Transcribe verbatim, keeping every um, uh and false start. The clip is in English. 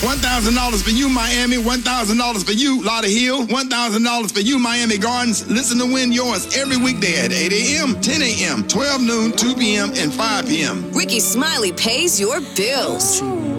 one thousand dollars for you, Miami. one thousand dollars for you, Lauderhill. one thousand dollars for you, Miami Gardens. Listen to win yours every weekday at eight a.m., ten a.m., twelve noon, two p.m., and five p.m. Ricky Smiley pays your bills.